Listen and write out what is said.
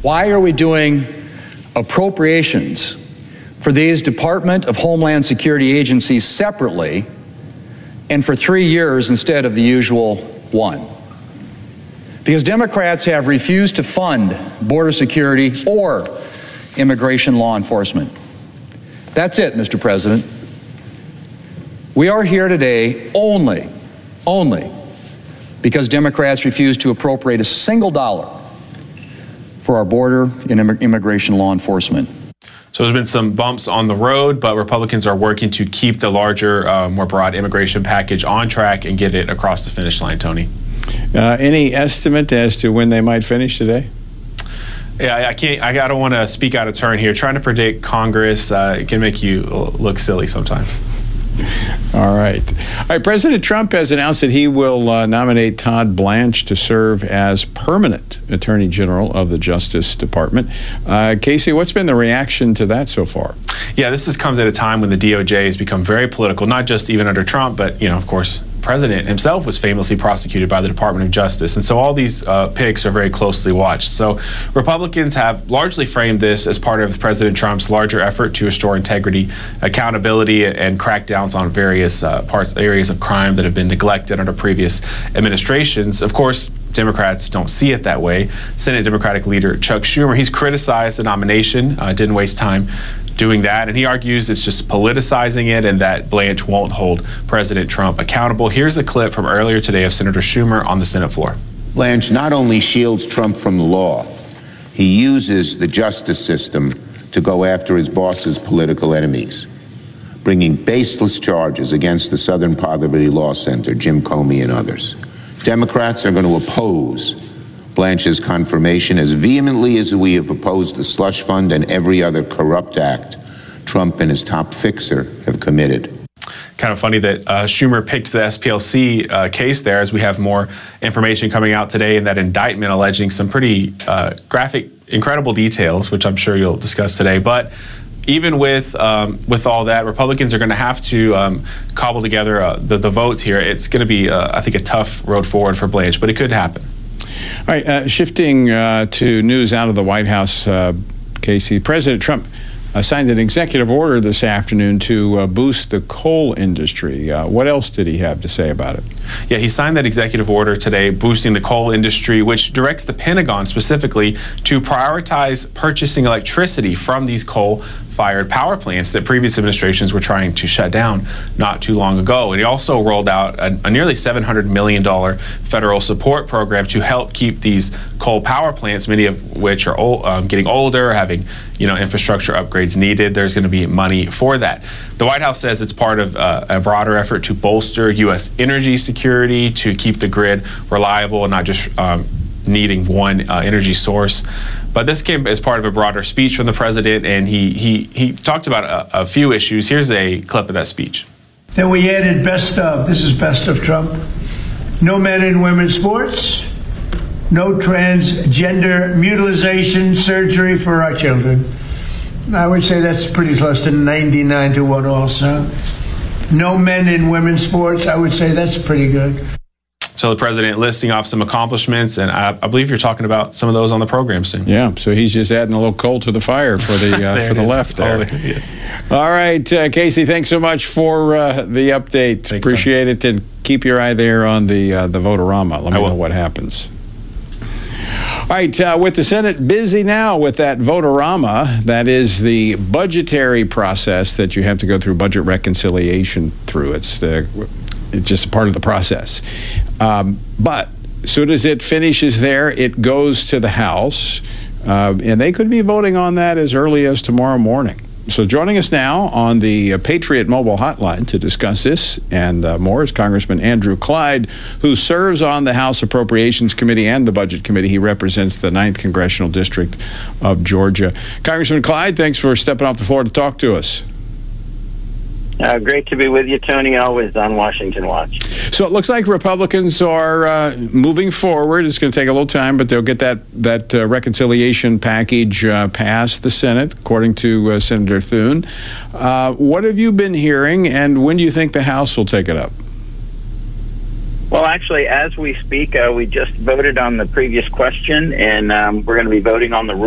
Why are we doing appropriations for these Department of Homeland Security agencies separately and for 3 years instead of the usual one? Because Democrats have refused to fund border security or immigration law enforcement. That's it, Mr. President. We are here today only because Democrats refuse to appropriate a single dollar for our border and immigration law enforcement. So there's been some bumps on the road, but Republicans are working to keep the larger, more broad immigration package on track and get it across the finish line, Tony. Any estimate as to when they might finish today? Yeah, I don't want to speak out of turn here. Trying to predict Congress it can make you look silly sometimes. All right. President Trump has announced that he will nominate Todd Blanche to serve as permanent Attorney General of the Justice Department. Casey, what's been the reaction to that so far? Yeah, this comes at a time when the DOJ has become very political, not just even under Trump, but, of course, the president himself was famously prosecuted by the Department of Justice. And so all these picks are very closely watched. So Republicans have largely framed this as part of President Trump's larger effort to restore integrity, accountability, and crackdowns on various areas of crime that have been neglected under previous administrations. Of course, Democrats don't see it that way. Senate Democratic leader Chuck Schumer, he's criticized the nomination, didn't waste time doing that, and he argues it's just politicizing it and that Blanche won't hold President Trump accountable. Here's a clip from earlier today of Senator Schumer on the Senate floor. Blanche not only shields Trump from the law, he uses the justice system to go after his boss's political enemies, bringing baseless charges against the Southern Poverty Law Center, Jim Comey and others. Democrats are going to oppose Blanche's confirmation as vehemently as we have opposed the slush fund and every other corrupt act Trump and his top fixer have committed. Kind of funny that Schumer picked the SPLC case there, as we have more information coming out today in that indictment alleging some pretty graphic, incredible details, which I'm sure you'll discuss today. But even with all that, Republicans are going to have to cobble together the votes here. It's going to be, I think, a tough road forward for Blanche, but it could happen. All right, shifting to news out of the White House, Casey, President Trump signed an executive order this afternoon to boost the coal industry. What else did he have to say about it? Yeah, he signed that executive order today boosting the coal industry, which directs the Pentagon specifically to prioritize purchasing electricity from these coal-fired power plants that previous administrations were trying to shut down not too long ago. And he also rolled out a nearly $700 million federal support program to help keep these coal power plants, many of which are getting older, having infrastructure upgrades needed. There's going to be money for that. The White House says it's part of a broader effort to bolster U.S. energy security, to keep the grid reliable and not just needing one energy source. But this came as part of a broader speech from the president, and he talked about a few issues. Here's a clip of that speech. Then we added best of. This is best of Trump. No men in women's sports. No transgender mutilization surgery for our children. I would say that's pretty close to 99 to 1 also. No men in women's sports. I would say that's pretty good. So the president listing off some accomplishments, and I believe you're talking about some of those on the program soon. Yeah, so he's just adding a little coal to the fire for the for the left there. Yes. All right, Casey, thanks so much for the update. Thanks, appreciate it, and keep your eye there on the Vote-A-Rama. Let me know what happens. All right, with the Senate busy now with that Vote-A-Rama, that is the budgetary process that you have to go through budget reconciliation through. It's just a part of the process. But as soon as it finishes there, it goes to the House, and they could be voting on that as early as tomorrow morning. So joining us now on the Patriot Mobile Hotline to discuss this and more is Congressman Andrew Clyde, who serves on the House Appropriations Committee and the Budget Committee. He represents the 9th Congressional District of Georgia. Congressman Clyde, thanks for stepping off the floor to talk to us. Great to be with you, Tony, always on Washington Watch. So it looks like Republicans are moving forward. It's going to take a little time, but they'll get that reconciliation package passed the Senate, according to Senator Thune. What have you been hearing, and when do you think the House will take it up? Well, actually, as we speak, we just voted on the previous question, and we're going to be voting on the